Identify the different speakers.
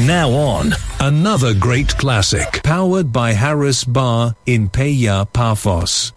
Speaker 1: now on, another great classic, powered by Harris Bar in Peja Paphos.